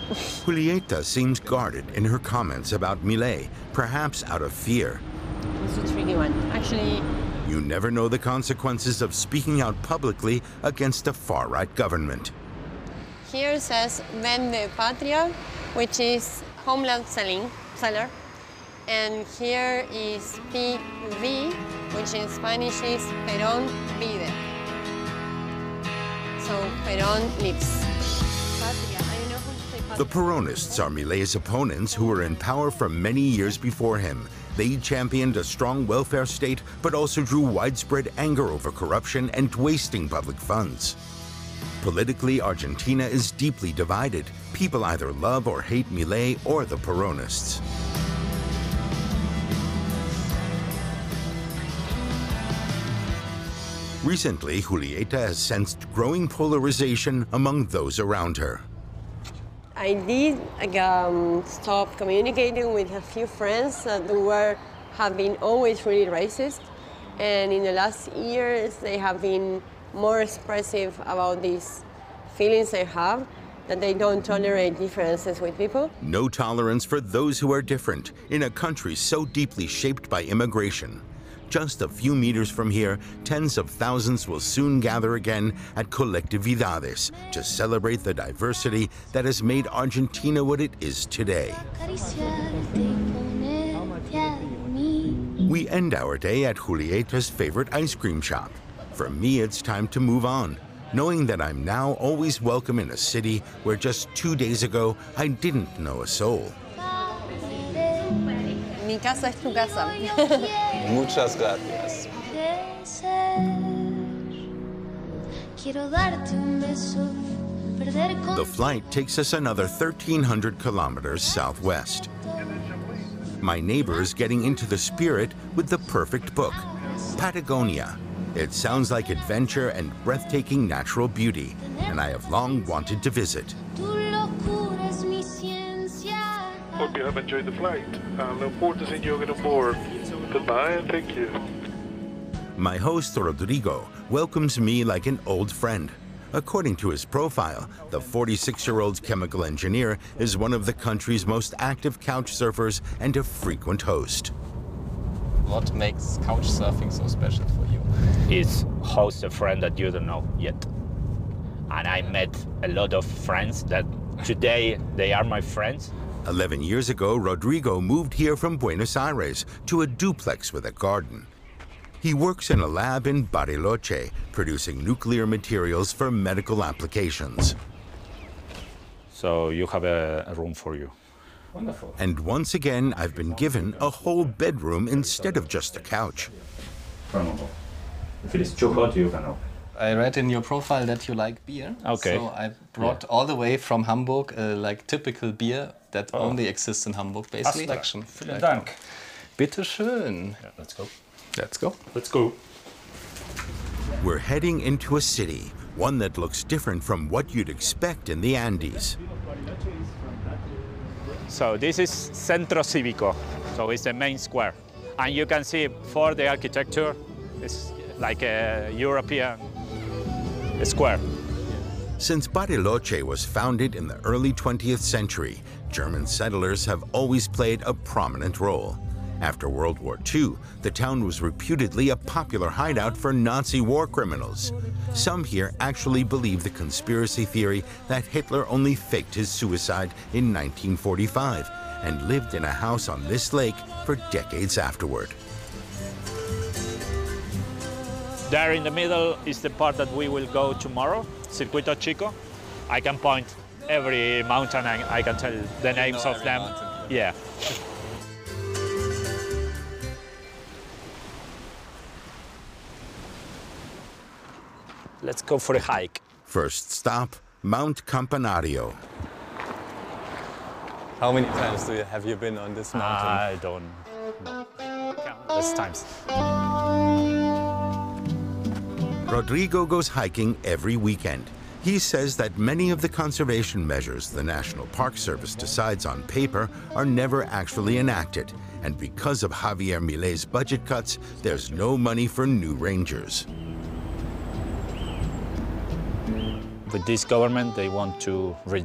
Julieta seems guarded in her comments about Milei, perhaps out of fear. It's a tricky one. Actually, You never know the consequences of speaking out publicly against a far-right government. here it says Vende Patria, which is homeland seller. And here is PV, which in Spanish is Perón vive. So Perón lives. Patria. I don't know how to say patria. The Peronists are Milei's opponents who were in power for many years before him. They championed a strong welfare state, but also drew widespread anger over corruption and wasting public funds. Politically, Argentina is deeply divided. People either love or hate Milei or the Peronists. Recently, Julieta has sensed growing polarization among those around her. I did stop communicating with a few friends that have been always really racist, and in the last years they have been more expressive about these feelings they have, that they don't tolerate differences with people. No tolerance for those who are different in a country so deeply shaped by immigration. Just a few meters from here, tens of thousands will soon gather again at Colectividades to celebrate the diversity that has made Argentina what it is today. We end our day at Julieta's favorite ice cream shop. For me, it's time to move on, knowing that I'm now always welcome in a city where just 2 days ago I didn't know a soul. Mi casa es tu casa. Muchas gracias. The flight takes us another 1,300 kilometers southwest. My neighbor is getting into the spirit with the perfect book, Patagonia. It sounds like adventure and breathtaking natural beauty, and I have long wanted to visit. Hope you have enjoyed the flight. Look forward to seeing you again on board. Goodbye and thank you. My host, Rodrigo, welcomes me like an old friend. According to his profile, the 46-year-old chemical engineer is one of the country's most active couch surfers and a frequent host. What makes couch surfing so special for you? Is host a friend that you don't know yet. And I met a lot of friends that today they are my friends. 11 years ago, Rodrigo moved here from Buenos Aires to a duplex with a garden. He works in a lab in Bariloche, producing nuclear materials for medical applications. So you have a room for you. Wonderful. And once again, I've been given a whole bedroom instead of just a couch. If it is too hot, you can open. I read in your profile that you like beer. Okay. So I brought all the way from Hamburg like typical beer that only exists in Hamburg, basically. Astra. Vielen Dank. Bitte schön. Yeah, let's go. Let's go. Let's go. We're heading into a city, one that looks different from what you'd expect in the Andes. So this is Centro Cívico. So it's the main square. And you can see for the architecture, it's like a European square. Since Bariloche was founded in the early 20th century, German settlers have always played a prominent role. After World War II, the town was reputedly a popular hideout for Nazi war criminals. Some here actually believe the conspiracy theory that Hitler only faked his suicide in 1945 and lived in a house on this lake for decades afterward. There in the middle is the part that we will go tomorrow, Circuito Chico. I can point every mountain and I can tell the names of them. Mountain. Yeah. Let's go for a hike. First stop, Mount Campanario. How many times have you been on this mountain? I don't know. Countless times. Rodrigo goes hiking every weekend. He says that many of the conservation measures the National Park Service decides on paper are never actually enacted. And because of Javier Milei's budget cuts, there's no money for new rangers. With this government, they want to